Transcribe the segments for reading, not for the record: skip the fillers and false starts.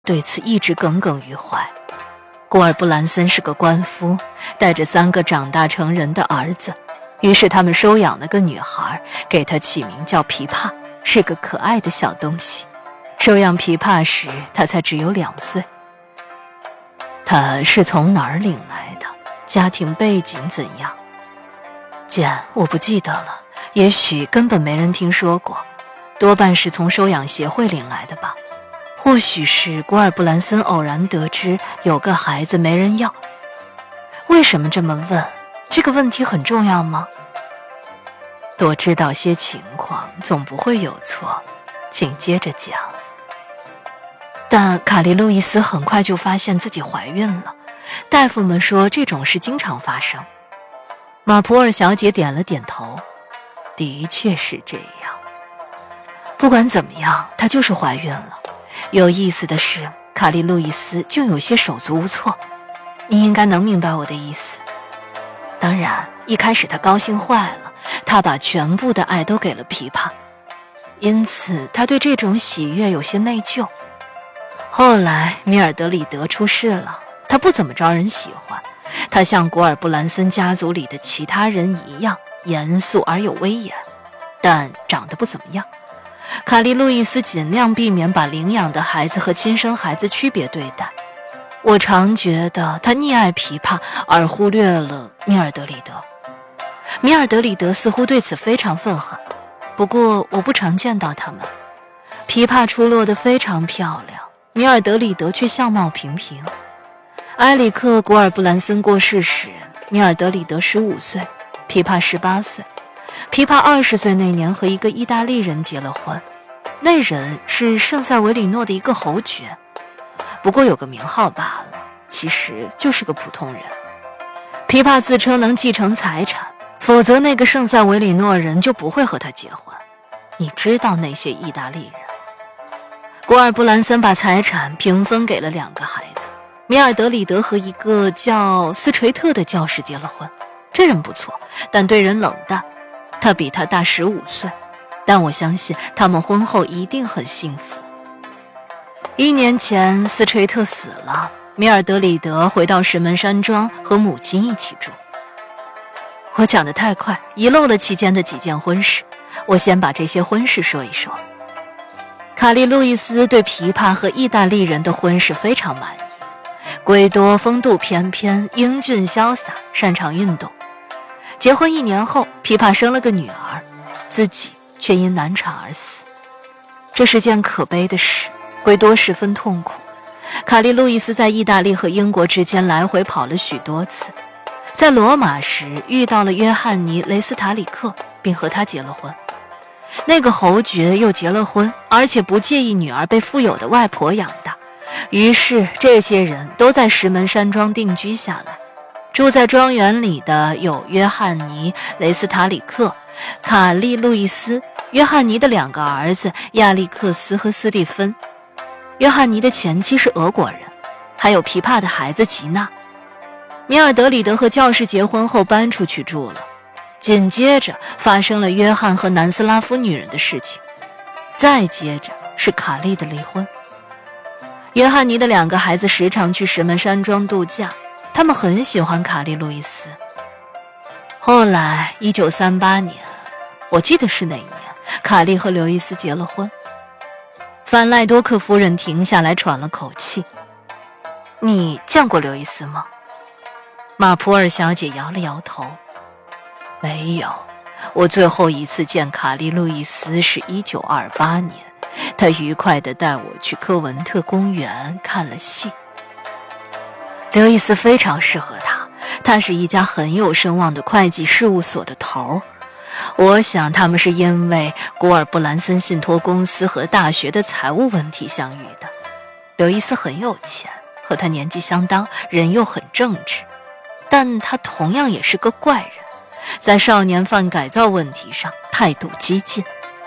对此一直耿耿于怀。古尔布兰森是个官夫，带着3个长大成人的儿子，于是他们收养了个女孩，给她起名叫琵琶，是个可爱的小东西。收养琵琶时，她才只有2岁。她是从哪儿领来的？家庭背景怎样？简，我不记得了，也许根本没人听说过，多半是从收养协会领来的吧。或许是古尔布兰森偶然得知有个孩子没人要。为什么这么问？这个问题很重要吗？多知道些情况总不会有错，请接着讲。但卡莉路易斯很快就发现自己怀孕了，大夫们说这种事经常发生。马普尔小姐点了点头，的确是这样。不管怎么样，她就是怀孕了。有意思的是，卡莉路易斯就有些手足无措。你应该能明白我的意思。当然，一开始她高兴坏了，她把全部的爱都给了琵琶，因此她对这种喜悦有些内疚。后来米尔德里德出事了，他不怎么招人喜欢，他像古尔布兰森家族里的其他人一样严肃而有威严，但长得不怎么样。卡莉路易斯尽量避免把领养的孩子和亲生孩子区别对待。我常觉得他溺爱琵琶而忽略了米尔德里德。米尔德里德似乎对此非常愤恨，不过我不常见到他们。琵琶出落得非常漂亮，米尔德里德却相貌平平。埃里克·古尔布兰森过世时，米尔德里德15岁，琵琶18岁。琵琶20岁那年和一个意大利人结了婚，那人是圣塞维里诺的一个侯爵，不过有个名号罢了，其实就是个普通人。琵琶自称能继承财产，否则那个圣塞维里诺人就不会和他结婚。你知道那些意大利人。古尔布兰森把财产平分给了2个孩子，米尔德里德和一个叫斯垂特的教士结了婚，这人不错，但对人冷淡。他比他大15岁，但我相信他们婚后一定很幸福。1年前，斯垂特死了，米尔德里德回到石门山庄和母亲一起住。我讲得太快，遗漏了期间的几件婚事，我先把这些婚事说一说。卡莉路易斯对琵琶和意大利人的婚事非常满意。圭多风度翩翩，英俊潇洒，擅长运动。结婚1年后，琵琶生了个女儿，自己却因难产而死。这是件可悲的事，圭多十分痛苦。卡莉路易斯在意大利和英国之间来回跑了许多次，在罗马时遇到了约翰尼·雷斯塔里克，并和他结了婚。那个侯爵又结了婚，而且不介意女儿被富有的外婆养大，于是这些人都在石门山庄定居下来。住在庄园里的有约翰尼·雷斯塔里克、卡莉路易斯、约翰尼的2个儿子亚历克斯和斯蒂芬。约翰尼的前妻是俄国人，还有琵琶的孩子吉娜。米尔德里德和教士结婚后搬出去住了，紧接着发生了约翰和南斯拉夫女人的事情，再接着是卡莉的离婚。约翰尼的2个孩子时常去石门山庄度假，他们很喜欢卡莉路易斯。后来1938年，我记得是哪一年，卡莉和刘易斯结了婚。范赖多克夫人停下来喘了口气。你见过刘易斯吗？马普尔小姐摇了摇头。没有，我最后一次见卡莉路易斯是1928年，她愉快地带我去科文特公园看了戏。刘易斯非常适合他是一家很有声望的会计事务所的头。我想他们是因为古尔布兰森信托公司和大学的财务问题相遇的。刘易斯很有钱，和他年纪相当，人又很正直，但他同样也是个怪人，在少年犯改造问题上态度激进。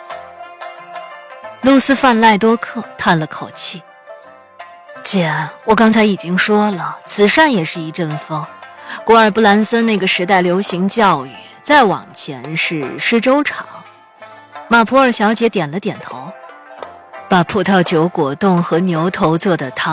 露丝·范赖多克叹了口气。姐，我刚才已经说了，慈善也是一阵风。古尔布兰森那个时代流行教育，再往前是施粥厂。马普尔小姐点了点头。 把葡萄酒果冻和牛头做的汤